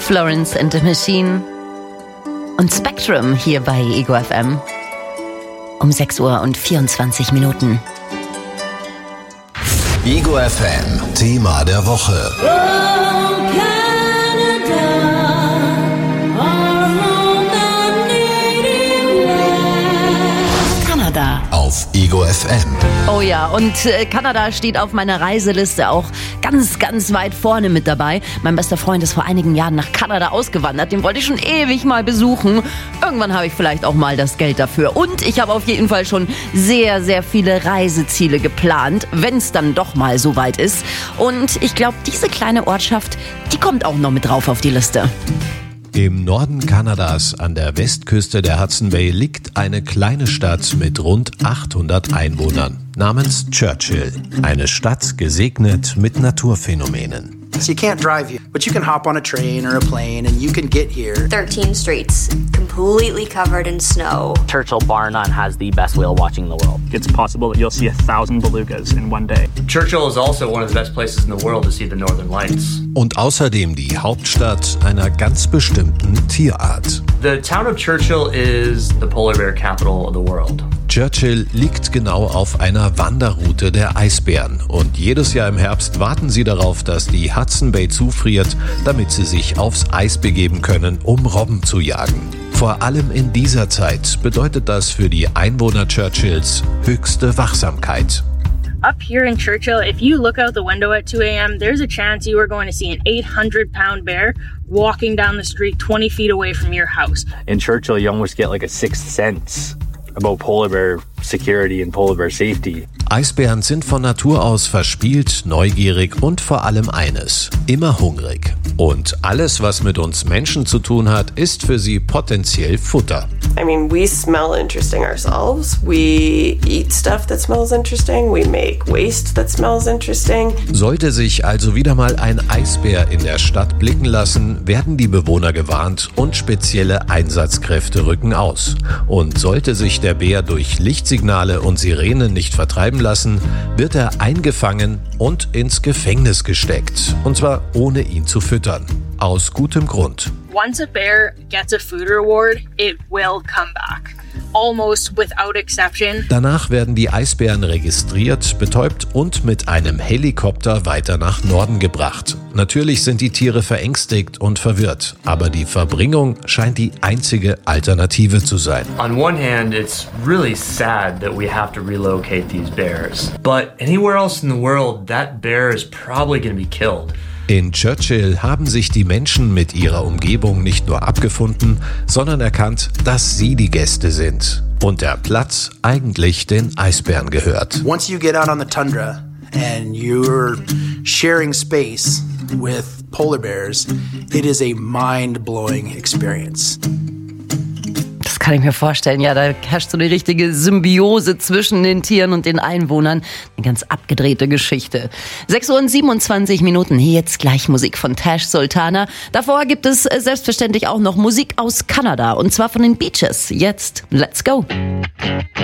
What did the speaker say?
Florence and the Machine und Spectrum hier bei Ego FM. Um 6:24 Minuten. Ego FM, Thema der Woche. Kanada. Auf Ego FM. Oh ja, und Kanada steht auf meiner Reiseliste auch ganz, ganz weit vorne mit dabei. Mein bester Freund ist vor einigen Jahren nach Kanada ausgewandert. Den wollte ich schon ewig mal besuchen. Irgendwann habe ich vielleicht auch mal das Geld dafür. Und ich habe auf jeden Fall schon sehr, sehr viele Reiseziele geplant, wenn es dann doch mal so weit ist. Und ich glaube, diese kleine Ortschaft, die kommt auch noch mit drauf auf die Liste. Im Norden Kanadas an der Westküste der Hudson Bay liegt eine kleine Stadt mit rund 800 Einwohnern namens Churchill. Eine Stadt gesegnet mit Naturphänomenen. So you can't drive here, but you can hop on a train or a plane and you can get here. 13 streets, completely covered in snow. Churchill bar none has the best whale watching in the world. It's possible that you'll see 1,000 belugas in one day. Churchill is also one of the best places in the world to see the Northern Lights. Und außerdem die Hauptstadt einer ganz bestimmten Tierart. The town of Churchill is the polar bear capital of the world. Churchill liegt genau auf einer Wanderroute der Eisbären und jedes Jahr im Herbst warten sie darauf, dass die Hudson Bay zufriert, damit sie sich aufs Eis begeben können, um Robben zu jagen. Vor allem in dieser Zeit bedeutet das für die Einwohner Churchills höchste Wachsamkeit. Up here in Churchill, if you look out the window at 2 a.m., there's a chance you are going to see an 800-pound bear walking down the street 20 feet away from your house. In Churchill, you almost get like a sixth sense about polar bear security and polar bear safety. Eisbären sind von Natur aus verspielt, neugierig und vor allem eines: immer hungrig. Und alles, was mit uns Menschen zu tun hat, ist für sie potenziell Futter. I mean, we smell interesting ourselves. We eat stuff that smells interesting. We make waste that smells interesting. Sollte sich also wieder mal ein Eisbär in der Stadt blicken lassen, werden die Bewohner gewarnt und spezielle Einsatzkräfte rücken aus. Und sollte sich der Bär durch Lichtsignale und Sirenen nicht vertreiben lassen, wird er eingefangen und ins Gefängnis gesteckt. Und zwar ohne ihn zu füttern. Aus gutem Grund. Once a bear gets a food reward, it will come back. Almost without exception. Danach werden die Eisbären registriert, betäubt und mit einem Helikopter weiter nach Norden gebracht. Natürlich sind die Tiere verängstigt und verwirrt, aber die Verbringung scheint die einzige Alternative zu sein. On one hand, it's really sad that we have to relocate these bears. But anywhere else in the world, that bear is probably going to be killed. In Churchill haben sich die Menschen mit ihrer Umgebung nicht nur abgefunden, sondern erkannt, dass sie die Gäste sind und der Platz eigentlich den Eisbären gehört. Once you get out on the tundra and you're sharing space with polar bears, it is a mind-blowing experience. Das kann ich mir vorstellen. Ja, da herrscht so eine richtige Symbiose zwischen den Tieren und den Einwohnern. Eine ganz abgedrehte Geschichte. 6:27 Minuten. Hier jetzt gleich Musik von Tash Sultana. Davor gibt es selbstverständlich auch noch Musik aus Kanada. Und zwar von den Beaches. Jetzt, let's go.